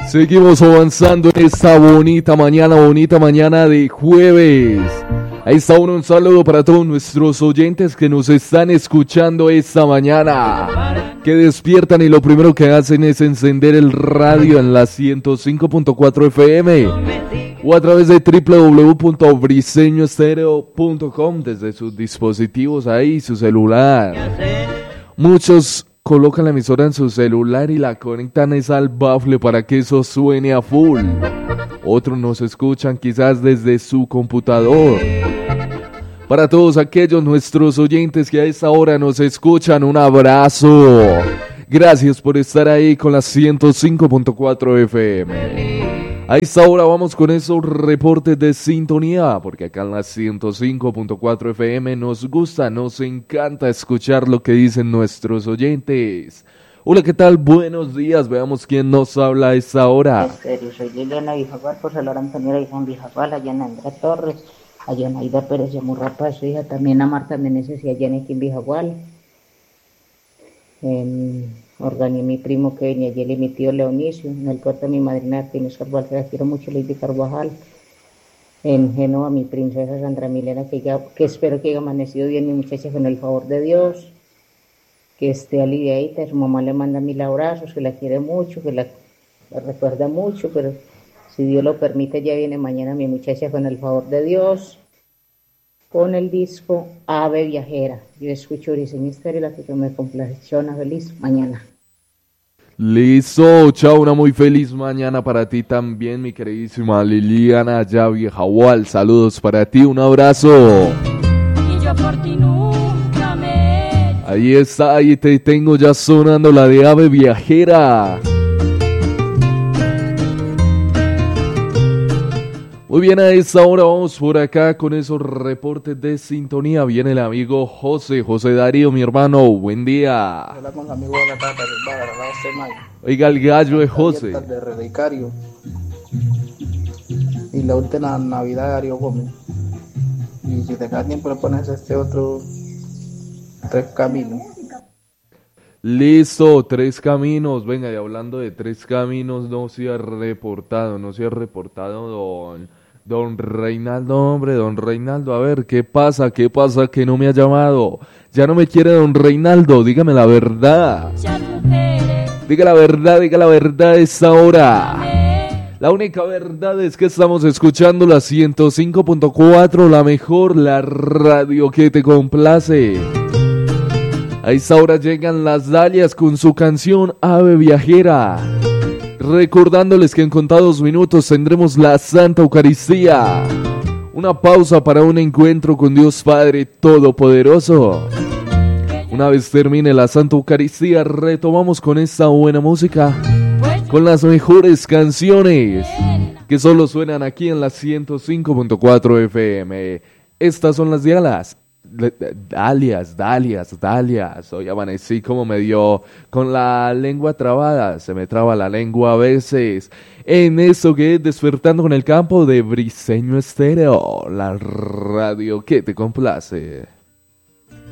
Seguimos avanzando en esta bonita mañana de jueves. Ahí está un saludo para todos nuestros oyentes que nos están escuchando esta mañana, que despiertan y lo primero que hacen es encender el radio en la 105.4 FM o a través de www.briseñoestereo.com desde sus dispositivos ahí, su celular. Muchos colocan la emisora en su celular y la conectan al bafle para que eso suene a full. Otros nos escuchan quizás desde su computador. Para todos aquellos nuestros oyentes que a esta hora nos escuchan, un abrazo. Gracias por estar ahí con la 105.4 FM. A esta hora vamos con esos reportes de sintonía, porque acá en la 105.4 FM nos gusta, nos encanta escuchar lo que dicen nuestros oyentes. Hola, ¿qué tal? Buenos días, veamos quién nos habla a esta hora. Soy Liliana Bijagual, por celular Antonio Aizán Bijagual, a Yanandra Torres, a Yonaida Pérez Yamurrapa, su hija, también a Marta Meneses y a Yanequín Bijagual. Organi, mi primo Kevin, y Ayeli, mi tío Leonicio, en el puerto mi madrina Artínez Carvajal, que la quiero mucho, Lady Carvajal. En Génova, mi princesa Sandra Milena, que espero que haya amanecido bien, mi muchacha, con el favor de Dios, que esté aliviadita. Su mamá le manda 1000 abrazos, que la quiere mucho, que la recuerda mucho, pero si Dios lo permite, ya viene mañana mi muchacha, con el favor de Dios, con el disco Ave Viajera. Yo escucho Briseño Estéreo, la que me complace. Chona, feliz mañana. Listo, chao, una muy feliz mañana para ti también, mi queridísima Liliana ya Bijagual. Saludos para ti, un abrazo. Ahí está, ahí te tengo ya sonando la de Ave Viajera. Muy bien, a esta hora vamos por acá con esos reportes de sintonía. Viene el amigo José Darío, mi hermano, buen día. Hola con amigo de la tata, Oiga, el gallo de José. De Relicario. Y la última Navidad de Ario Gómez. Y si te queda tiempo le pones este otro Tres Caminos. Listo, Tres Caminos. Venga, y hablando de Tres Caminos, no se ha reportado don Reinaldo, hombre, don Reinaldo, a ver, ¿qué pasa que no me ha llamado? Ya no me quiere don Reinaldo, dígame la verdad. Diga la verdad a esta hora. La única verdad es que estamos escuchando la 105.4, la mejor, la radio que te complace. A esta hora llegan las Dalias con su canción Ave Viajera. Recordándoles que en contados minutos tendremos la Santa Eucaristía. Una pausa para un encuentro con Dios Padre Todopoderoso. Una vez termine la Santa Eucaristía, retomamos con esta buena música, con las mejores canciones que solo suenan aquí en la 105.4 FM. Estas son las Dalias. Dalias. Hoy amanecí como medio con la lengua trabada. Se me traba la lengua a veces. En eso que es Despertando con el Campo de Briseño Estéreo, la radio que te complace.